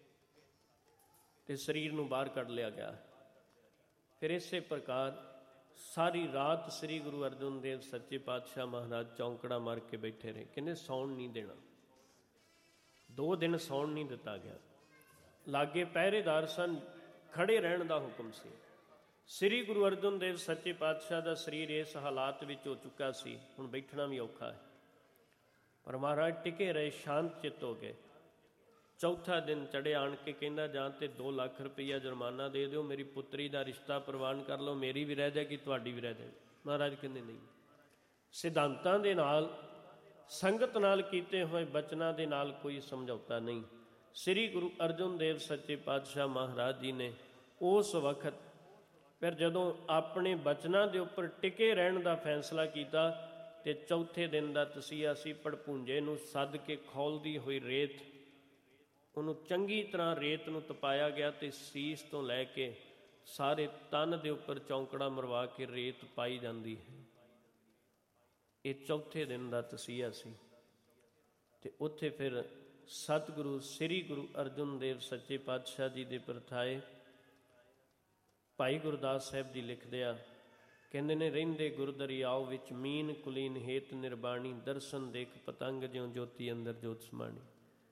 ਤੇ ਸਰੀਰ ਨੂੰ ਬਾਹਰ ਕੱਢ ਲਿਆ ਗਿਆ। ਫਿਰ ਇਸੇ ਪ੍ਰਕਾਰ ਸਾਰੀ ਰਾਤ ਸ੍ਰੀ ਗੁਰੂ ਅਰਜਨ ਦੇਵ ਸੱਚੇ ਪਾਤਸ਼ਾਹ ਮਹਾਰਾਜ ਚੌਂਕੜਾ ਮਾਰ ਕੇ ਬੈਠੇ ਰਹੇ। ਕਹਿੰਦੇ ਸੌਣ ਨਹੀਂ ਦੇਣਾ, ਦੋ ਦਿਨ ਸੌਣ ਨਹੀਂ ਦਿੱਤਾ ਗਿਆ। ਲਾਗੇ ਪਹਿਰੇਦਾਰ ਸਨ, ਖੜੇ ਰਹਿਣ ਦਾ ਹੁਕਮ ਸੀ। ਸ੍ਰੀ ਗੁਰੂ ਅਰਜਨ ਦੇਵ ਸੱਚੇ ਪਾਤਸ਼ਾਹ ਦਾ ਸਰੀਰ ਇਸ ਹਾਲਾਤ ਵਿੱਚ ਹੋ ਚੁੱਕਾ ਸੀ, ਹੁਣ ਬੈਠਣਾ ਵੀ ਔਖਾ ਹੈ, ਪਰ ਮਹਾਰਾਜ ਟਿਕੇ ਰਹੇ, ਸ਼ਾਂਤ ਚਿੱਤ ਹੋ ਗਏ। ਚੌਥਾ ਦਿਨ ਚੜ੍ਹਿਆ, ਆਣ ਕੇ ਕਹਿੰਦਾ ਜਾਂ ਤੇ ਦੋ ਲੱਖ ਰੁਪਈਆ ਜੁਰਮਾਨਾ ਦੇ ਦਿਓ, ਮੇਰੀ ਪੁੱਤਰੀ ਦਾ ਰਿਸ਼ਤਾ ਪ੍ਰਵਾਨ ਕਰ ਲਓ, ਮੇਰੀ ਵੀ ਰਹਿ ਜਾਏਗੀ ਤੁਹਾਡੀ ਵੀ ਰਹਿ ਜਾਏਗੀ। ਮਹਾਰਾਜ ਕਹਿੰਦੇ ਨਹੀਂ, ਸਿਧਾਂਤਾਂ ਦੇ ਨਾਲ ਸੰਗਤ ਨਾਲ ਕੀਤੇ ਹੋਏ ਬਚਨਾਂ ਦੇ ਨਾਲ ਕੋਈ ਸਮਝੌਤਾ ਨਹੀਂ। ਸ੍ਰੀ ਗੁਰੂ ਅਰਜਨ ਦੇਵ ਸੱਚੇ ਪਾਤਸ਼ਾਹ ਮਹਾਰਾਜ ਜੀ ਨੇ ਉਸ ਵਕਤ ਫਿਰ ਜਦੋਂ ਆਪਣੇ ਬਚਨਾਂ ਦੇ ਉੱਪਰ ਟਿਕੇ ਰਹਿਣ ਦਾ ਫੈਸਲਾ ਕੀਤਾ ਤੇ ਚੌਥੇ ਦਿਨ ਦਾ ਤਸੀਹਾ ਸੀ, ਭੜਪੂੰਜੇ ਨੂੰ ਸੱਦ ਕੇ ਖੌਲਦੀ ਹੋਈ ਰੇਤ, ਉਹਨੂੰ ਚੰਗੀ ਤਰ੍ਹਾਂ ਰੇਤ ਨੂੰ ਤਪਾਇਆ ਗਿਆ ਤੇ ਸੀਸ ਤੋਂ ਲੈ ਕੇ ਸਾਰੇ ਤਨ ਦੇ ਉੱਪਰ ਚੌਂਕੜਾ ਮਰਵਾ ਕੇ ਰੇਤ ਪਾਈ ਜਾਂਦੀ ਹੈ। ਇਹ ਚੌਥੇ ਦਿਨ ਦਾ ਤਸੀਹਾ ਸੀ ਤੇ ਉੱਥੇ ਫਿਰ ਸਤਿਗੁਰੂ ਸ੍ਰੀ ਗੁਰੂ ਅਰਜਨ ਦੇਵ ਸੱਚੇ ਪਾਤਸ਼ਾਹ ਜੀ ਦੇ ਪ੍ਰਥਾਏ ਭਾਈ ਗੁਰਦਾਸ ਸਾਹਿਬ ਜੀ ਲਿਖਦੇ ਆ, ਕਹਿੰਦੇ ਨੇ ਰਹਿੰਦੇ ਗੁਰ ਦਰਿਆਓ ਵਿੱਚ ਮੀਨ ਕੁਲੀਨ ਹੇਤ ਨਿਰਬਾਣੀ, ਦਰਸ਼ਨ ਦੇਖ ਪਤੰਗ ਜਿਉਂ ਜੋਤੀ ਅੰਦਰ ਜੋਤ ਸਮਾਣੀ।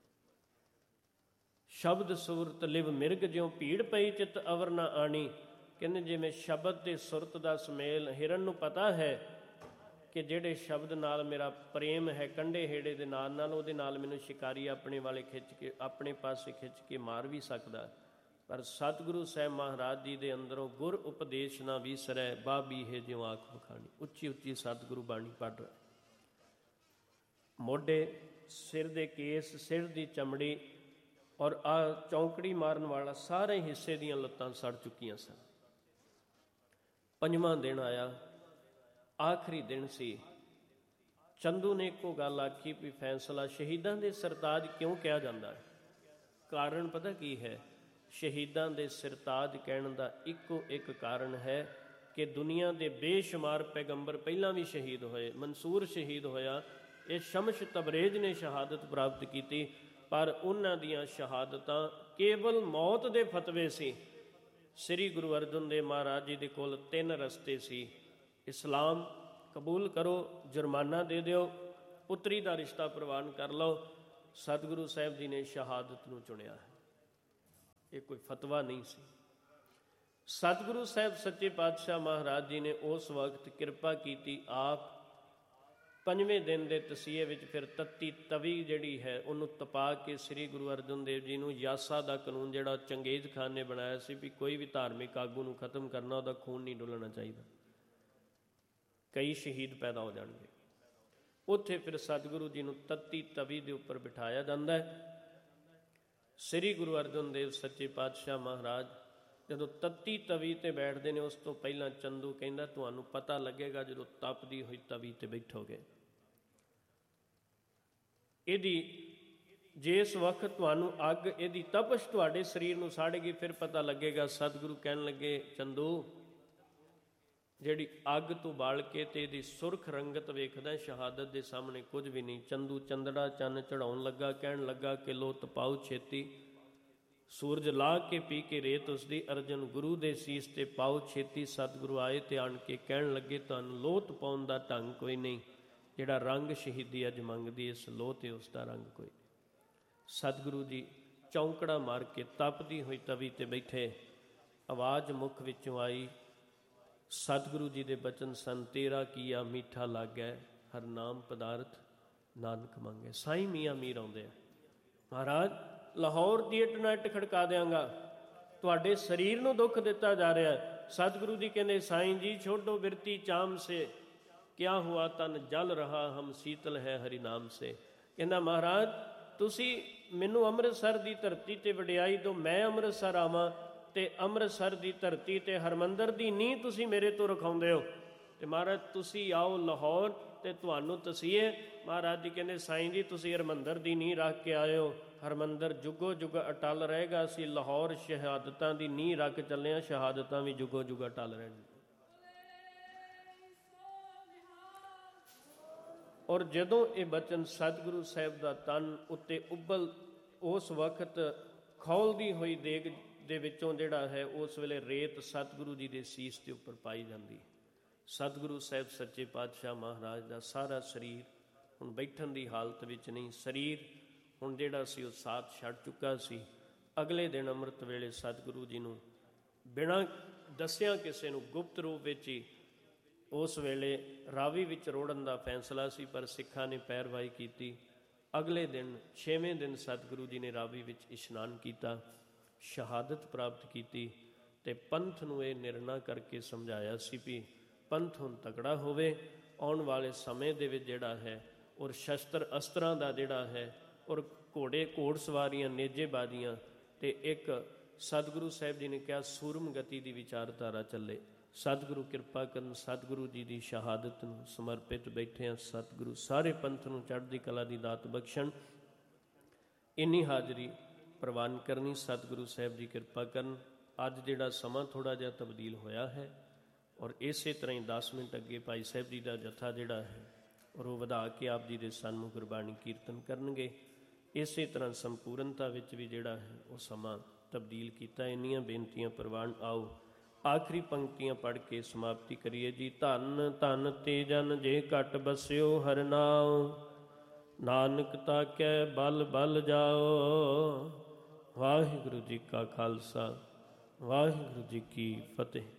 ਸ਼ਬਦ ਸੁਰਤ ਲਿਵ ਮਿਰਗ ਜਿਉਂ ਭੀੜ ਪਈ ਚਿਤ ਅਵਰ ਨਾ ਆਣੀ। ਕਹਿੰਦੇ ਜਿਵੇਂ ਸ਼ਬਦ ਤੇ ਸੁਰਤ ਦਾ ਸੁਮੇਲ, ਹਿਰਨ ਨੂੰ ਪਤਾ ਹੈ ਕਿ ਜਿਹੜੇ ਸ਼ਬਦ ਨਾਲ ਮੇਰਾ ਪ੍ਰੇਮ ਹੈ ਕੰਢੇ ਹੇੜੇ ਦੇ ਨਾਲ ਨਾਲ, ਉਹਦੇ ਨਾਲ ਮੈਨੂੰ ਸ਼ਿਕਾਰੀ ਆਪਣੇ ਵਾਲੇ ਖਿੱਚ ਕੇ ਆਪਣੇ ਪਾਸੇ ਖਿੱਚ ਕੇ ਮਾਰ ਵੀ ਸਕਦਾ, ਪਰ ਸਤਿਗੁਰੂ ਸਾਹਿਬ ਮਹਾਰਾਜ ਜੀ ਦੇ ਅੰਦਰੋਂ ਗੁਰ ਉਪਦੇਸ਼ ਨਾ ਵੀਸਰੈ, ਬਾਬੀ ਹੈ ਜਿਉਂ ਆਖ ਬਖਾਣੀ। ਉੱਚੀ ਉੱਚੀ ਸਤਿਗੁਰੂ ਬਾਣੀ ਪੜ੍ਹ ਰਿਹਾ। ਮੋਢੇ, ਸਿਰ ਦੇ ਕੇਸ, ਸਿਰ ਦੀ ਚਮੜੀ ਔਰ ਆ ਚੌਂਕੜੀ ਮਾਰਨ ਵਾਲਾ ਸਾਰੇ ਹਿੱਸੇ ਦੀਆਂ ਲੱਤਾਂ ਸੜ ਚੁੱਕੀਆਂ ਸਨ। ਪੰਜਵਾਂ ਦਿਨ ਆਇਆ, ਆਖਰੀ ਦਿਨ ਸੀ। ਚੰਦੂ ਨੇ ਇੱਕੋ ਗੱਲ ਆਖੀ ਵੀ ਫੈਸਲਾ ਸ਼ਹੀਦਾਂ ਦੇ ਸਰਤਾਜ ਕਿਉਂ ਕਿਹਾ ਜਾਂਦਾ ਹੈ? ਕਾਰਨ ਪਤਾ ਕੀ ਹੈ? ਸ਼ਹੀਦਾਂ ਦੇ ਸਰਤਾਜ ਕਹਿਣ ਦਾ ਇੱਕੋ ਇੱਕ ਕਾਰਨ ਹੈ ਕਿ ਦੁਨੀਆ ਦੇ ਬੇਸ਼ੁਮਾਰ ਪੈਗੰਬਰ ਪਹਿਲਾਂ ਵੀ ਸ਼ਹੀਦ ਹੋਏ। ਮਨਸੂਰ ਸ਼ਹੀਦ ਹੋਇਆ, ਇਹ ਸ਼ਮਸ਼ ਤਬਰੇਜ਼ ਨੇ ਸ਼ਹਾਦਤ ਪ੍ਰਾਪਤ ਕੀਤੀ, ਪਰ ਉਹਨਾਂ ਦੀਆਂ ਸ਼ਹਾਦਤਾਂ ਕੇਵਲ ਮੌਤ ਦੇ ਫਤਵੇ ਸੀ। ਸ੍ਰੀ ਗੁਰੂ ਅਰਜਨ ਦੇਵ ਮਹਾਰਾਜ ਜੀ ਦੇ ਕੋਲ ਤਿੰਨ ਰਸਤੇ ਸੀ। ਇਸਲਾਮ ਕਬੂਲ ਕਰੋ, ਜੁਰਮਾਨਾ ਦੇ ਦਿਓ, ਪੁੱਤਰੀ ਦਾ ਰਿਸ਼ਤਾ ਪ੍ਰਵਾਨ ਕਰ ਲਓ। ਸਤਿਗੁਰੂ ਸਾਹਿਬ ਜੀ ਨੇ ਸ਼ਹਾਦਤ ਨੂੰ ਚੁਣਿਆ ਹੈ। ਇਹ ਕੋਈ ਫਤਵਾ ਨਹੀਂ ਸੀ। ਸਤਿਗੁਰੂ ਸਾਹਿਬ ਸੱਚੇ ਪਾਤਸ਼ਾਹ ਮਹਾਰਾਜ ਜੀ ਨੇ ਉਸ ਵਕਤ ਕਿਰਪਾ ਕੀਤੀ। ਆਪ ਪੰਜਵੇਂ ਦਿਨ ਦੇ ਤਸੀਹੇ ਵਿੱਚ ਫਿਰ ਤੱਤੀ ਤਵੀ ਜਿਹੜੀ ਹੈ ਉਹਨੂੰ ਤਪਾ ਕੇ ਸ੍ਰੀ ਗੁਰੂ ਅਰਜਨ ਦੇਵ ਜੀ ਨੂੰ ਯਾਸਾ ਦਾ ਕਾਨੂੰਨ ਜਿਹੜਾ ਚੰਗੇਜ਼ ਖਾਨ ਨੇ ਬਣਾਇਆ ਸੀ ਵੀ ਕੋਈ ਵੀ ਧਾਰਮਿਕ ਆਗੂ ਨੂੰ ਖਤਮ ਕਰਨਾ, ਉਹਦਾ ਖੂਨ ਨਹੀਂ ਡੁੱਲਣਾ ਚਾਹੀਦਾ, ਕਈ ਸ਼ਹੀਦ ਪੈਦਾ ਹੋ ਜਾਣਗੇ। ਉੱਥੇ ਫਿਰ ਸਤਿਗੁਰੂ ਜੀ ਨੂੰ ਤੱਤੀ ਤਵੀ ਦੇ ਉੱਪਰ ਬਿਠਾਇਆ ਜਾਂਦਾ ਹੈ। ਸ੍ਰੀ ਗੁਰੂ ਅਰਜਨ ਦੇਵ ਸੱਚੇ ਪਾਤਸ਼ਾਹ ਮਹਾਰਾਜ ਜਦੋਂ ਤੱਤੀ ਤਵੀ ਤੇ ਬੈਠਦੇ ਨੇ, ਉਸ ਤੋਂ ਪਹਿਲਾਂ ਚੰਦੂ ਕਹਿੰਦਾ ਤੁਹਾਨੂੰ ਪਤਾ ਲੱਗੇਗਾ ਜਦੋਂ ਤਪਦੀ ਹੋਈ ਤਵੀ ਤੇ ਬੈਠੋਗੇ। ਇਹਦੀ ਜਿਸ ਵਕਤ ਤੁਹਾਨੂੰ ਅੱਗ ਇਹਦੀ ਤਪਸ਼ ਤੁਹਾਡੇ ਸਰੀਰ ਨੂੰ ਸਾੜੇਗੀ, ਫਿਰ ਪਤਾ ਲੱਗੇਗਾ। ਸਤਿਗੁਰੂ ਕਹਿਣ ਲੱਗੇ ਚੰਦੂ, ਜਿਹੜੀ ਅੱਗ ਤੋਂ ਬਾਲ ਕੇ ਤੇ ਇਹਦੀ ਸੁਰਖ ਰੰਗਤ ਵੇਖਦਾ ਸ਼ਹਾਦਤ ਦੇ ਸਾਹਮਣੇ ਕੁਝ ਵੀ ਨਹੀਂ। ਚੰਦੂ ਚੰਦੜਾ ਚੰਨ ਚੜਾਉਣ ਲੱਗਾ, ਕਹਿਣ ਲੱਗਾ ਕਿ ਲੋ ਤਪਾਓ ਛੇਤੀ, ਸੂਰਜ ਲਾ ਕੇ ਪੀ ਕੇ ਰੇਤ ਉਸਦੀ, ਅਰਜਨ ਗੁਰੂ ਦੇ ਸੀਸ ਤੇ ਪਾਓ ਛੇਤੀ। ਸਤਿਗੁਰੂ ਆਏ ਤੇ ਆਣ ਕੇ ਕਹਿਣ ਲੱਗੇ ਤੁਹਾਨੂੰ ਲੋਹ ਤਪਾਉਣ ਦਾ ਢੰਗ ਕੋਈ ਨਹੀਂ, ਜਿਹੜਾ ਰੰਗ ਸ਼ਹੀਦੀ ਅੱਜ ਮੰਗਦੀ ਇਸ ਲੋਹ ਤੇ ਉਸ ਦਾ ਰੰਗ ਕੋਈ ਨਹੀਂ। ਸਤਿਗੁਰੂ ਜੀ ਚੌਂਕੜਾ ਮਾਰ ਕੇ ਤਪਦੀ ਹੋਈ ਤਵੀ ਤੇ ਬੈਠੇ। ਆਵਾਜ਼ ਮੁੱਖ ਵਿੱਚੋਂ ਆਈ, ਸਤਿਗੁਰੂ ਜੀ ਦੇ ਬਚਨ ਸਨ, ਤੇਰਾ ਕੀਆ ਮੀਠਾ ਲੱਗੈ ਹਰ ਨਾਮ ਪਦਾਰਥ ਨਾਨਕ ਮੰਗੇ। ਸਾਈਂ ਮੀਆਂ ਮੀਰ ਆਉਂਦੇ ਆ, ਮਹਾਰਾਜ ਲਾਹੌਰ ਦੀ ਇੱਟ ਨਾਲ ਇੱਟ ਖੜਕਾ ਦਿਆਂਗਾ, ਤੁਹਾਡੇ ਸਰੀਰ ਨੂੰ ਦੁੱਖ ਦਿੱਤਾ ਜਾ ਰਿਹਾ। ਸਤਿਗੁਰੂ ਜੀ ਕਹਿੰਦੇ ਸਾਈਂ ਜੀ ਛੋਡੋ ਬਿਰਤੀ ਚਾਮ ਸੇ, ਕਿਆ ਹੁਆ ਤਨ ਜਲ ਰਹਾ ਹਮ ਸੀਤਲ ਹੈ ਹਰੀ ਨਾਮ ਸੇ। ਕਹਿੰਦਾ ਮਹਾਰਾਜ ਤੁਸੀਂ ਮੈਨੂੰ ਅੰਮ੍ਰਿਤਸਰ ਦੀ ਧਰਤੀ ਤੇ ਵਡਿਆਈ ਦਿਓ, ਮੈਂ ਅੰਮ੍ਰਿਤਸਰ ਆਵਾਂ ਤੇ ਅੰਮ੍ਰਿਤਸਰ ਦੀ ਧਰਤੀ ਤੇ ਹਰਮੰਦਰ ਦੀ ਨੀਂਹ ਤੁਸੀਂ ਮੇਰੇ ਤੋਂ ਰਖਾਉਂਦੇ ਹੋ, ਤੇ ਮਹਾਰਾਜ ਤੁਸੀਂ ਆਓ ਲਾਹੌਰ ਤੇ ਤੁਹਾਨੂੰ ਤਸੀਹੇ। ਮਹਾਰਾਜ ਜੀ ਕਹਿੰਦੇ ਸਾਈਂ ਜੀ ਤੁਸੀਂ ਹਰਮੰਦਰ ਦੀ ਨੀਂਹ ਰੱਖ ਕੇ ਆਏ ਹੋ, ਹਰਮੰਦਰ ਜੁਗੋ ਜੁਗ ਅਟਲ ਰਹੇਗਾ। ਅਸੀਂ ਲਾਹੌਰ ਸ਼ਹਾਦਤਾਂ ਦੀ ਨੀਂਹ ਰੱਖ ਚੱਲੇ ਹਾਂ, ਸ਼ਹਾਦਤਾਂ ਵੀ ਜੁਗੋ ਜੁਗ ਅਟਲ ਰਹਿਣਗੀਆਂ। ਔਰ ਜਦੋਂ ਇਹ ਬਚਨ ਸਤਿਗੁਰੂ ਸਾਹਿਬ ਦਾ ਤਨ ਉੱਤੇ ਉਬਲ, ਉਸ ਵਕਤ ਖੌਲਦੀ ਹੋਈ ਦੇਗ ਦੇ ਵਿੱਚੋਂ ਜਿਹੜਾ ਹੈ ਉਸ ਵੇਲੇ ਰੇਤ ਸਤਿਗੁਰੂ ਜੀ ਦੇ ਸੀਸ ਦੇ ਉੱਪਰ ਪਾਈ ਜਾਂਦੀ। ਸਤਿਗੁਰੂ ਸਾਹਿਬ ਸੱਚੇ ਪਾਤਸ਼ਾਹ ਮਹਾਰਾਜ ਦਾ ਸਾਰਾ ਸਰੀਰ ਹੁਣ ਬੈਠਣ ਦੀ ਹਾਲਤ ਵਿੱਚ ਨਹੀਂ, ਸਰੀਰ ਹੁਣ ਜਿਹੜਾ ਸੀ ਉਹ ਸਾਥ ਛੱਡ ਚੁੱਕਾ ਸੀ। ਅਗਲੇ ਦਿਨ ਅੰਮ੍ਰਿਤ ਵੇਲੇ ਸਤਿਗੁਰੂ ਜੀ ਨੂੰ ਬਿਨਾਂ ਦੱਸਿਆਂ ਕਿਸੇ ਨੂੰ ਗੁਪਤ ਰੂਪ ਵਿੱਚ ਹੀ ਉਸ ਵੇਲੇ ਰਾਵੀ ਵਿੱਚ ਰੋੜਨ ਦਾ ਫੈਸਲਾ ਸੀ, ਪਰ ਸਿੱਖਾਂ ਨੇ ਪੈਰਵਾਈ ਕੀਤੀ। ਅਗਲੇ ਦਿਨ ਛੇਵੇਂ ਦਿਨ ਸਤਿਗੁਰੂ ਜੀ ਨੇ ਰਾਵੀ ਵਿੱਚ ਇਸ਼ਨਾਨ ਕੀਤਾ, ਸ਼ਹਾਦਤ ਪ੍ਰਾਪਤ ਕੀਤੀ ਤੇ ਪੰਥ ਨੂੰ ਇਹ ਨਿਰਣਾ ਕਰਕੇ ਸਮਝਾਇਆ ਸੀ ਵੀ ਪੰਥ ਹੁਣ ਤਕੜਾ ਹੋਵੇ। ਆਉਣ ਵਾਲੇ ਸਮੇਂ ਦੇ ਵਿੱਚ ਜਿਹੜਾ ਹੈ ਔਰ ਸ਼ਸਤਰ ਅਸਤਰਾਂ ਦਾ ਜਿਹੜਾ ਹੈ ਔਰ ਘੋੜੇ ਘੋੜ ਸਵਾਰੀਆਂ ਨੇਜੇਬਾਜ਼ੀਆਂ ਤੇ ਇੱਕ ਸਤਿਗੁਰੂ ਸਾਹਿਬ ਜੀ ਨੇ ਕਿਹਾ ਸੂਰਮ ਗਤੀ ਦੀ ਵਿਚਾਰਧਾਰਾ ਚੱਲੇ। ਸਤਿਗੁਰੂ ਕਿਰਪਾ ਕਰਨ, ਸਤਿਗੁਰੂ ਜੀ ਦੀ ਸ਼ਹਾਦਤ ਨੂੰ ਸਮਰਪਿਤ ਬੈਠੇ ਹਾਂ। ਸਤਿਗੁਰੂ ਸਾਰੇ ਪੰਥ ਨੂੰ ਚੜ੍ਹਦੀ ਕਲਾ ਦੀ ਦਾਤ ਬਖਸ਼ਣ। ਇੰਨੀ ਹਾਜ਼ਰੀ ਪ੍ਰਵਾਨ ਕਰਨੀ, ਸਤਿਗੁਰੂ ਸਾਹਿਬ ਜੀ ਕਿਰਪਾ ਕਰਨ। ਅੱਜ ਜਿਹੜਾ ਸਮਾਂ ਥੋੜ੍ਹਾ ਜਿਹਾ ਤਬਦੀਲ ਹੋਇਆ ਹੈ ਔਰ ਇਸੇ ਤਰ੍ਹਾਂ ਹੀ ਦਸ ਮਿੰਟ ਅੱਗੇ ਭਾਈ ਸਾਹਿਬ ਜੀ ਦਾ ਜਥਾ ਜਿਹੜਾ ਹੈ ਔਰ ਉਹ ਵਧਾ ਕੇ ਆਪ ਜੀ ਦੇ ਸਨਮੁਖ ਗੁਰਬਾਣੀ ਕੀਰਤਨ ਕਰਨਗੇ। ਇਸੇ ਤਰ੍ਹਾਂ ਸੰਪੂਰਨਤਾ ਵਿੱਚ ਵੀ ਜਿਹੜਾ ਹੈ ਉਹ ਸਮਾਂ ਤਬਦੀਲ ਕੀਤਾ। ਇੰਨੀਆਂ ਬੇਨਤੀਆਂ ਪ੍ਰਵਾਨ। ਆਓ ਆਖਰੀ ਪੰਕਤੀਆਂ ਪੜ੍ਹ ਕੇ ਸਮਾਪਤੀ ਕਰੀਏ ਜੀ। ਧੰਨ ਧੰਨ ਤੇ ਜਨ ਜੇ ਘਟ ਬਸਿਓ ਹਰਿ ਨਾਉ, ਨਾਨਕ ਤਾਕੈ ਬਲ ਬਲ ਜਾਓ। ਵਾਹਿਗੁਰੂ ਜੀ ਕਾ ਖਾਲਸਾ, ਵਾਹਿਗੁਰੂ ਜੀ ਕੀ ਫਤਿਹ।